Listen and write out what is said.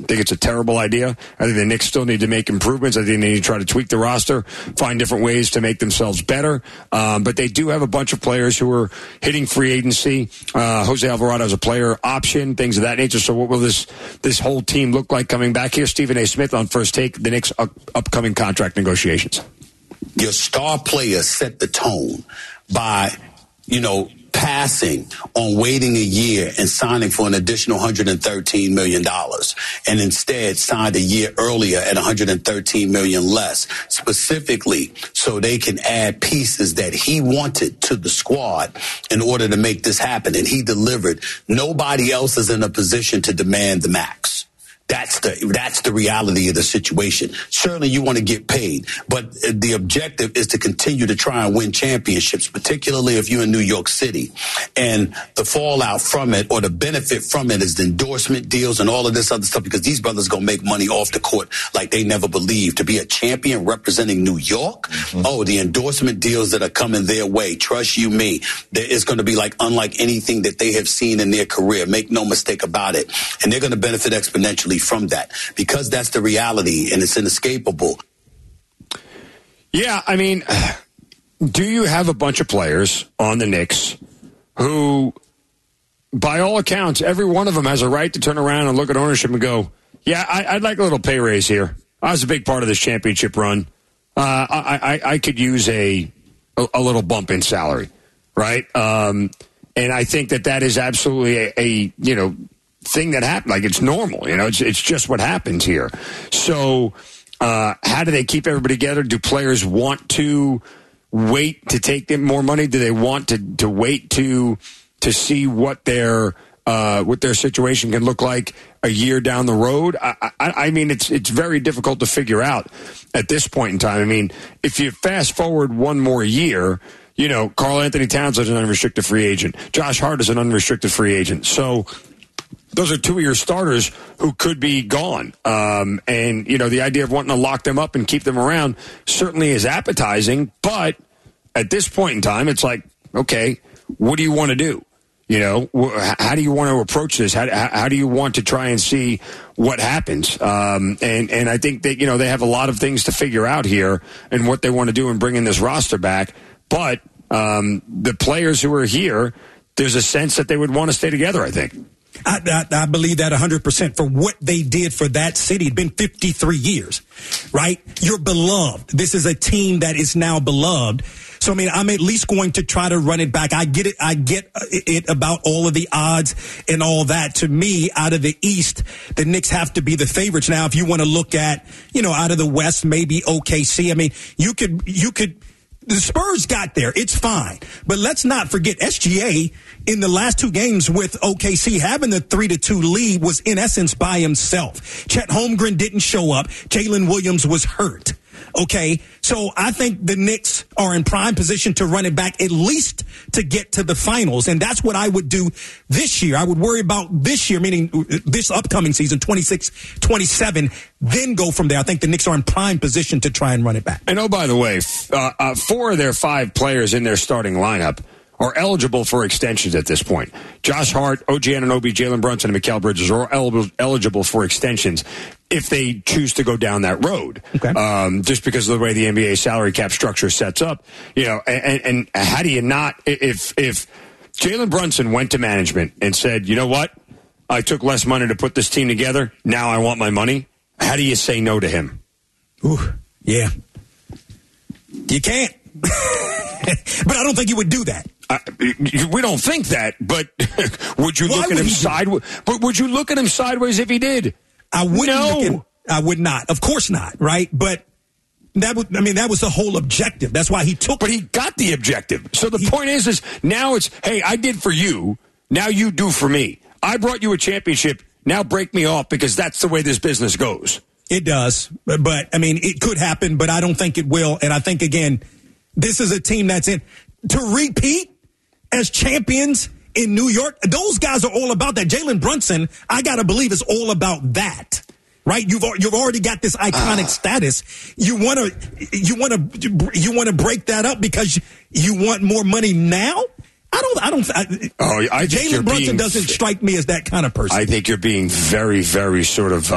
think it's a terrible idea. I think the Knicks still need to make improvements. I think they need to try to tweak the roster, find different ways to make themselves better. But they do have a bunch of players who are hitting free agency. Jose Alvarado is a player option, things of that nature. So what will this whole team look like coming back here? Stephen A. Smith on First Take, the Knicks' upcoming contract negotiations. Your star players set the tone by, passing on waiting a year and signing for an additional $113 million, and instead signed a year earlier at $113 million less, specifically so they can add pieces that he wanted to the squad in order to make this happen. And he delivered. Nobody else is in a position to demand the max. That's the reality of the situation. Certainly you want to get paid, but the objective is to continue to try and win championships, particularly if you're in New York City. And the fallout from it, or the benefit from it, is the endorsement deals and all of this other stuff, because these brothers going to make money off the court like they never believed. To be a champion representing New York, the endorsement deals that are coming their way, trust you me, it's going to be unlike anything that they have seen in their career. Make no mistake about it. And they're going to benefit exponentially from that, because that's the reality and it's inescapable. Yeah, I mean, do you have a bunch of players on the Knicks who, by all accounts, every one of them has a right to turn around and look at ownership and go, yeah, I'd like a little pay raise here. I was a big part of this championship run. I could use a little bump in salary, right? And I think that is absolutely a thing that happened. It's normal, it's just what happens here. So how do they keep everybody together? Do players want to wait to take them more money? Do they want to wait to see what their situation can look like a year down the road? I mean, it's very difficult to figure out at this point in time. I mean, if you fast forward one more year, Karl Anthony Towns is an unrestricted free agent. Josh Hart is an unrestricted free agent. So those are two of your starters who could be gone. And, the idea of wanting to lock them up and keep them around certainly is appetizing. But at this point in time, it's like, okay, what do you want to do? How do you want to approach this? How do you want to try and see what happens? And I think that, they have a lot of things to figure out here and what they want to do in bringing this roster back. But the players who are here, there's a sense that they would want to stay together, I think. I believe that 100% for what they did for that city. It's been 53 years, right? You're beloved. This is a team that is now beloved. So, I mean, I'm at least going to try to run it back. I get it. I get it about all of the odds and all that. To me, out of the East, the Knicks have to be the favorites. Now, if you want to look at, out of the West, maybe OKC. I mean, you could. The Spurs got there. It's fine. But let's not forget SGA in the last two games with OKC having the 3-2 lead was in essence by himself. Chet Holmgren didn't show up. Jalen Williams was hurt. Okay, so I think the Knicks are in prime position to run it back, at least to get to the finals. And that's what I would do this year. I would worry about this year, meaning this upcoming season, 26-27, then go from there. I think the Knicks are in prime position to try and run it back. And by the way, 4 of their 5 players in their starting lineup are eligible for extensions at this point. Josh Hart, OG Anunoby, Jalen Brunson, and Mikal Bridges are all eligible for extensions if they choose to go down that road. Okay. Just because of the way the NBA salary cap structure sets up. And how do you not, if Jalen Brunson went to management and said, you know what, I took less money to put this team together, now I want my money, how do you say no to him? Ooh, yeah. You can't. But I don't think you would do that. We don't think that, but would you look at him sideways? But would you look at him sideways if he did? I wouldn't. I would not. Of course not. Right? But that was the whole objective. That's why he took. But he got the objective. So the point is now it's, hey, I did for you. Now you do for me. I brought you a championship. Now break me off, because that's the way this business goes. It does. But I mean, it could happen, but I don't think it will. And I think, again, this is a team that's in to repeat as champions in New York. Those guys are all about that. Jalen Brunson, I got to believe, is all about that. Right? You've already got this iconic status. You want to break that up because you want more money now? Jalen Brunson doesn't strike me as that kind of person. I think you're being very, very sort of